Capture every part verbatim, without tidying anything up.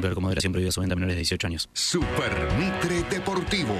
Ver con moderación, prohibida su venta a menores de dieciocho años. Super Mitre Deportivo.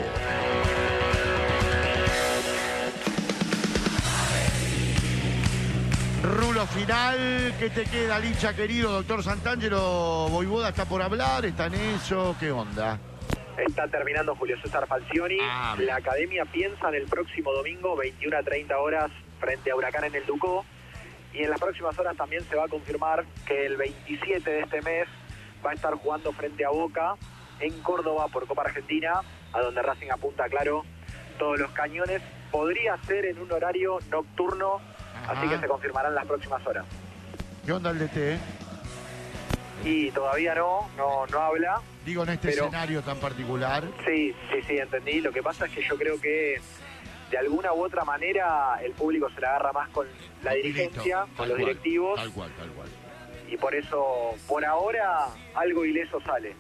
Rulo final, ¿qué te queda, Licha, querido? Doctor Santangelo, Voivoda está por hablar, está en eso, ¿qué onda? Está terminando Julio César Falcioni. Ah, la academia piensa en el próximo domingo, veintiuna a treinta horas, frente a Huracán en el Ducó. Y en las próximas horas también se va a confirmar que el veintisiete de este mes va a estar jugando frente a Boca en Córdoba por Copa Argentina, a donde Racing apunta, claro, todos los cañones. Podría ser en un horario nocturno. Ajá. Así que se confirmarán las próximas horas. ¿Qué onda el D T? Y todavía no, no, no habla. Digo, en este pero, escenario tan particular. Sí, sí, sí, entendí. Lo que pasa es que yo creo que de alguna u otra manera el público se la agarra más con la dirigencia, Tal con los cual, directivos. Tal cual, tal cual. Y por eso, por ahora, algo ileso sale.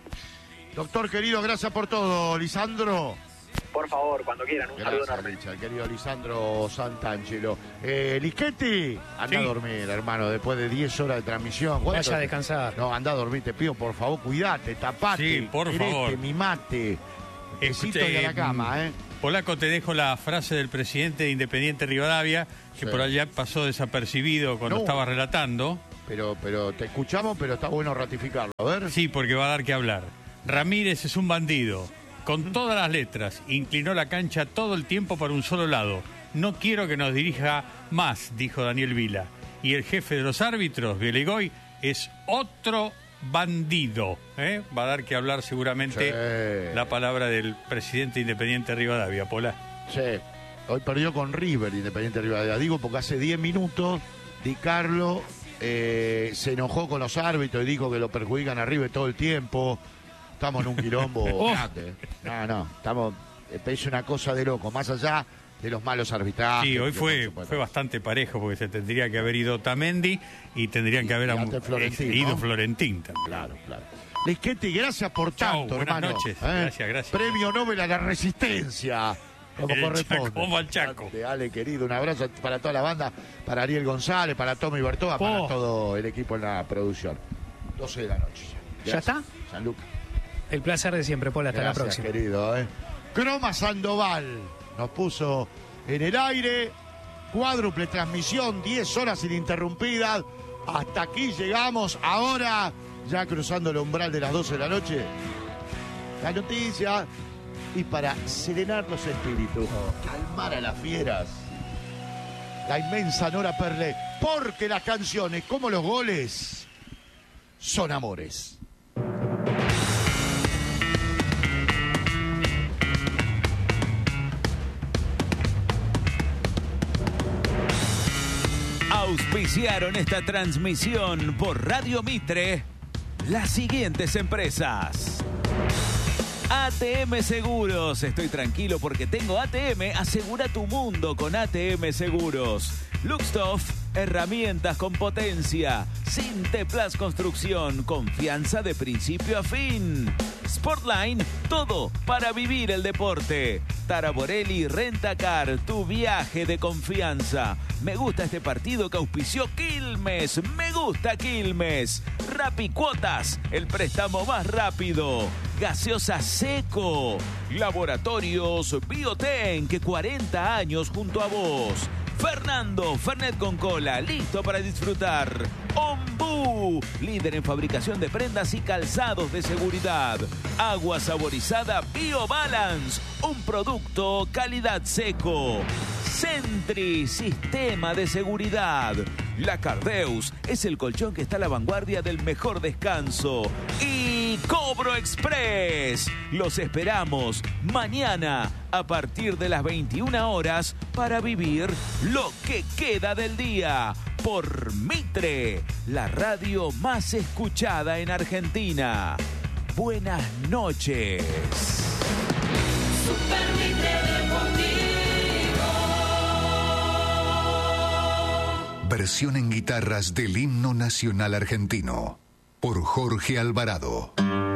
Doctor querido, gracias por todo, Lisandro. Por favor, cuando quieran, un saludo Gracias, enorme. Licha, el querido Lisandro Santangelo. Eh, Lisquetti, anda Sí. a dormir, hermano, después de diez horas de transmisión. ¿Cuánto? Vaya a descansar. No, anda a dormir, te pido, por favor, cuidate, tapate. Sí, por querete, favor. mimate. Besito y a la cama, ¿eh? Polaco, te dejo la frase del presidente de Independiente Rivadavia, que Sí. por allá pasó desapercibido cuando No. estaba relatando. Pero, pero te escuchamos, pero está bueno ratificarlo. A ver. Sí, porque va a dar que hablar. Ramírez es un bandido. Con todas las letras, inclinó la cancha todo el tiempo para un solo lado. No quiero que nos dirija más, dijo Daniel Vila. Y el jefe de los árbitros, Bielegói, es otro bandido. ¿eh? Va a dar que hablar seguramente Sí. la palabra del presidente Independiente Rivadavia, Pola. Sí, hoy perdió con River Independiente Rivadavia. Digo porque hace diez minutos Di Carlo eh, se enojó con los árbitros y dijo que lo perjudican a River todo el tiempo. Estamos en un quilombo Oh. grande. No, no, estamos, es una cosa de loco, más allá de los malos arbitrajes. Sí, hoy que fue, por supuesto. fue bastante parejo porque se tendría que haber ido Tamendi y tendrían que haber Y am- antes Florentín, eh, ido ¿no? Florentín también. Claro, claro. Lisquetti, gracias por Chao, tanto, buenas hermano. noches. ¿eh? Gracias, gracias. Premio Nobel a la Resistencia. Como En el corresponde. Chaco, como al Chaco. Grande, Ale, querido, un abrazo para toda la banda, para Ariel González, para Tommy Bertoa, para Po. todo el equipo en la producción. doce de la noche ya. ¿Ya está? San Lucas. El placer de siempre, Paul. Hasta Gracias, la próxima. querido. ¿eh? Croma Sandoval nos puso en el aire. Cuádruple transmisión, diez horas ininterrumpidas. Hasta aquí llegamos. Ahora, ya cruzando el umbral de las doce de la noche, la noticia. Y para serenar los espíritus, calmar a las fieras, la inmensa Nora Perlé, porque las canciones, como los goles, son amores. Auspiciaron esta transmisión por Radio Mitre las siguientes empresas. A T M Seguros. Estoy tranquilo porque tengo A T M. Asegura tu mundo con A T M Seguros. Luxtoff, herramientas con potencia. Sinteplas Construcción, confianza de principio a fin. Sportline, todo para vivir el deporte. Taraborelli Rentacar, tu viaje de confianza. Me gusta este partido que auspició Quilmes. Me gusta Quilmes. Rapicuotas, el préstamo más rápido. Gaseosa Seco. Laboratorios Bioten, que cuarenta años junto a vos. Fernando, Fernet con cola, listo para disfrutar. Ombú, líder en fabricación de prendas y calzados de seguridad. Agua saborizada BioBalance, un producto calidad Seco. Sentry, sistema de seguridad. La Cardeus es el colchón que está a la vanguardia del mejor descanso. Y Cobro Express. Los esperamos mañana a partir de las veintiuna horas para vivir lo que queda del día. Por Mitre, la radio más escuchada en Argentina. Buenas noches. Super Mitre Deportivo. Versión en guitarras del himno nacional argentino por Jorge Alvarado.